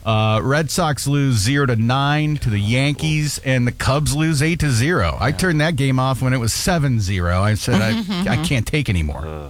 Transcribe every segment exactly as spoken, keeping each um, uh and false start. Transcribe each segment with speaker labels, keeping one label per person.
Speaker 1: Uh, Red Sox lose zero to nine to the Yankees, and the Cubs lose eight to zero. I turned that game off when it was seven zero. I said I, I can't take anymore.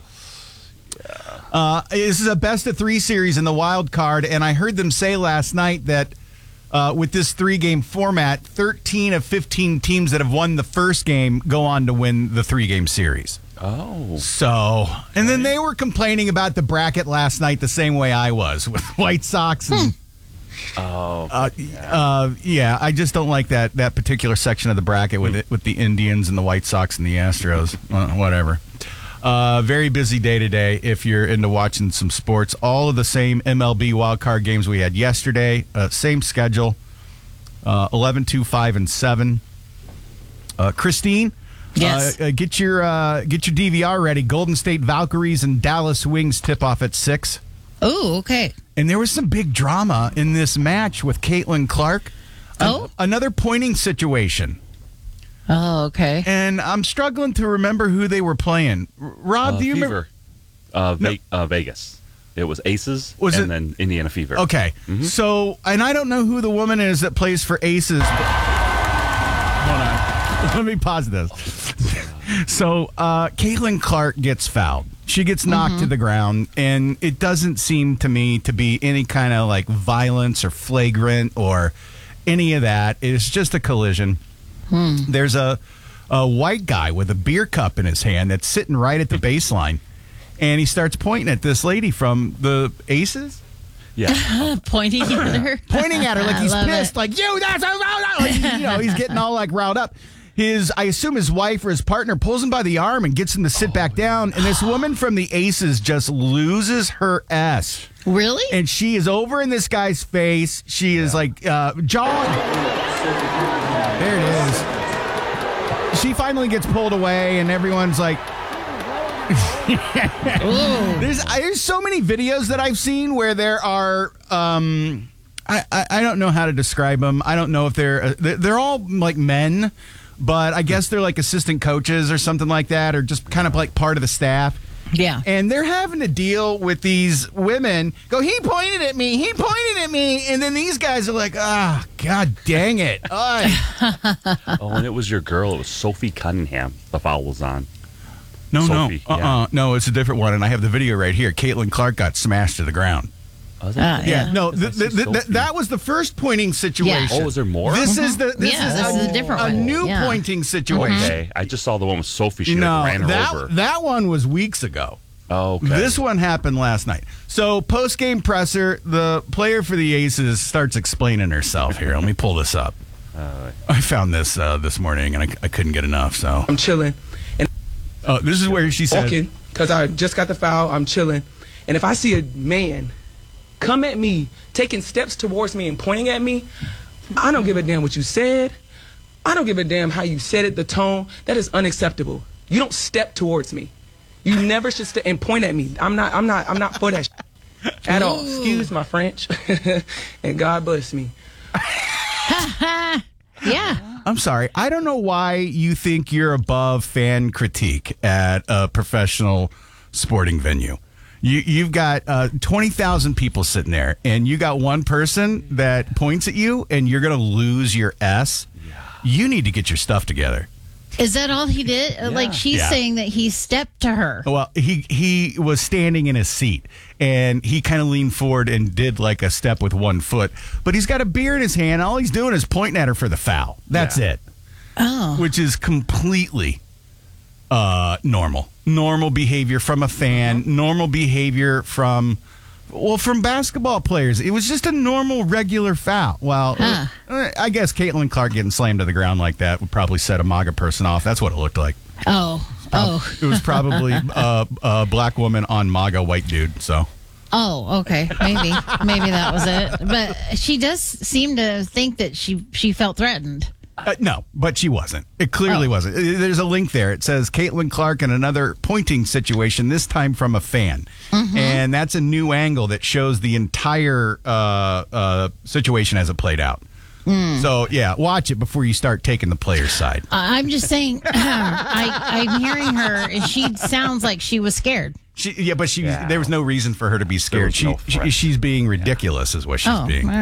Speaker 1: Uh, this is a best of three series in the wild card, and I heard them say last night that uh, with this three-game format, thirteen of fifteen teams that have won the first game go on to win the three-game series.
Speaker 2: Oh.
Speaker 1: So, and then they were complaining about the bracket last night the same way I was with White Sox and...
Speaker 2: Oh,
Speaker 1: uh, yeah. Uh, yeah, I just don't like that that particular section of the bracket with it, with the Indians and the White Sox and the Astros. Uh, whatever. Uh, very busy day today if you're into watching some sports. All of the same M L B wildcard games we had yesterday. Uh, same schedule. Uh, eleven, two, five, and seven. Uh, Christine,
Speaker 3: yes.
Speaker 1: uh, uh, get your uh, get your D V R ready. Golden State Valkyries and Dallas Wings tip off at six.
Speaker 3: Oh, okay.
Speaker 1: And there was some big drama in this match with Caitlin Clark.
Speaker 3: Oh?
Speaker 1: An- another pointing situation.
Speaker 3: Oh, okay.
Speaker 1: And I'm struggling to remember who they were playing. R- Rob,
Speaker 2: uh,
Speaker 1: do you
Speaker 2: Fever.
Speaker 1: remember?
Speaker 2: Uh,
Speaker 1: No.
Speaker 2: Ve- uh, Vegas. It was Aces
Speaker 1: Was
Speaker 2: and
Speaker 1: it-
Speaker 2: then Indiana Fever.
Speaker 1: Okay.
Speaker 2: Mhm.
Speaker 1: So, and I don't know who the woman is that plays for Aces. But... Hold on. Let me pause this. So, uh, Caitlin Clark gets fouled. She gets knocked
Speaker 3: Mm-hmm.
Speaker 1: to the ground, and it doesn't seem to me to be any kind of like violence or flagrant or any of that. It's just a collision.
Speaker 3: Hmm.
Speaker 1: There's a, a white guy with a beer cup in his hand that's sitting right at the baseline, and he starts pointing at this lady from the Aces.
Speaker 2: Yeah.
Speaker 3: Pointing at her.
Speaker 1: Pointing at her like
Speaker 3: I
Speaker 1: he's
Speaker 3: love
Speaker 1: pissed,
Speaker 3: it.
Speaker 1: like, you, that's a, like, you know, he's getting all like riled up. His, I assume his wife or his partner pulls him by the arm and gets him to sit back down. And this woman from the Aces just loses her S.
Speaker 3: Really?
Speaker 1: And she is over in this guy's face. She is like, uh, John. There it is. She finally gets pulled away, and everyone's like, there's, there's so many videos that I've seen where there are, um, I, I, I don't know how to describe them. I don't know if they're, uh, they're, they're all like men, but I guess they're like assistant coaches or something like that, or just kind of like part of the staff.
Speaker 3: Yeah.
Speaker 1: And they're having to deal with these women. Go, he pointed at me. He pointed at me. And then these guys are like, ah, God dang it. Oh,
Speaker 2: Oh, and it was your girl. It was Sophie Cunningham. The foul was on.
Speaker 1: no,
Speaker 2: Sophie,
Speaker 1: no. Uh-uh.
Speaker 2: yeah.
Speaker 1: No, it's a different one. And I have the video right here. Caitlin Clark got smashed to the ground.
Speaker 2: Oh, is
Speaker 3: Ah,
Speaker 2: that-
Speaker 1: Yeah,
Speaker 3: Yeah.
Speaker 1: no,
Speaker 2: Because I
Speaker 1: th- th-
Speaker 2: see
Speaker 1: th- th-
Speaker 2: Sophie.
Speaker 1: that was the first pointing situation.
Speaker 2: Oh, was there more?
Speaker 1: This is the this
Speaker 3: Yeah,
Speaker 1: is
Speaker 3: this
Speaker 1: a,
Speaker 3: is a different
Speaker 1: a
Speaker 3: one.
Speaker 1: new
Speaker 3: Yeah.
Speaker 1: pointing situation.
Speaker 2: Okay. I just saw the one with Sophie. She
Speaker 1: No,
Speaker 2: like ran her
Speaker 1: that
Speaker 2: over.
Speaker 1: that one was weeks ago.
Speaker 2: Oh, okay.
Speaker 1: This one happened last night. So post game presser, the player for the Aces starts explaining herself here. Let me pull this up.
Speaker 2: Uh,
Speaker 1: I found this uh, this morning and I, I couldn't get enough. So
Speaker 4: I'm chilling and
Speaker 1: oh, this is where she said,
Speaker 4: walking because I just got the foul. I'm chilling, and if I see a man come at me, taking steps towards me and pointing at me, I don't give a damn what you said. I don't give a damn how you said it, the tone. That is unacceptable. You don't step towards me. You never should step and point at me. I'm not. I'm not. I'm not for that sh- at all. Excuse my French, and God bless me.
Speaker 3: Yeah.
Speaker 1: I'm sorry. I don't know why you think you're above fan critique at a professional sporting venue. You, you've got uh, twenty thousand people sitting there, and you got one person that points at you, and you're going to lose your S. You need to get your stuff together.
Speaker 3: Is that all he did? Uh Like she's
Speaker 1: Yeah.
Speaker 3: saying that he stepped to her.
Speaker 1: Well, he he was standing in his seat, and he kind of leaned forward and did like a step with one foot. But he's got a beer in his hand. All he's doing is pointing at her for the foul. That's
Speaker 2: Yeah.
Speaker 1: it.
Speaker 3: Oh.
Speaker 1: Which is completely uh, normal. Normal behavior from a fan. Normal behavior from, well, from basketball players. It was just a normal, regular foul. Well,
Speaker 3: Huh.
Speaker 1: uh, I guess Caitlin Clark getting slammed to the ground like that would probably set a MAGA person off. That's what it looked like.
Speaker 3: Oh. Oh.
Speaker 1: It was probably uh, a black woman on MAGA white dude. So
Speaker 3: Oh, okay. Maybe. Maybe that was it. But she does seem to think that she she felt threatened.
Speaker 1: uh, no, but she wasn't. It clearly
Speaker 3: Oh.
Speaker 1: wasn't. Uh, There's a link there. It says Caitlin Clark in another pointing situation, this time from a fan. And that's a new angle that shows the entire uh, uh, situation as it played out. So, yeah, watch it before you start taking the player's side.
Speaker 3: I- I'm just saying, I, I'm hearing her, and she sounds like she was scared.
Speaker 1: She, yeah, but she
Speaker 2: Yeah.
Speaker 1: there was no reason for her to be scared.
Speaker 2: was no
Speaker 1: She, she
Speaker 2: threat.
Speaker 1: she's being ridiculous, is what she's
Speaker 3: Oh,
Speaker 1: being.